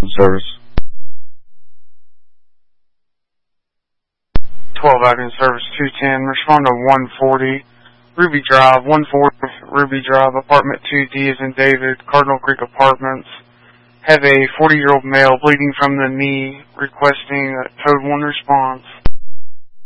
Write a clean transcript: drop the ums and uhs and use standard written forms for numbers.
service. 12 Avenue Service 210. Respond to 140 Ruby Drive, 140 Ruby Drive, Apartment 2D as in David, Cardinal Creek Apartments. Have a 40-year-old male bleeding from the knee requesting a code 1 response.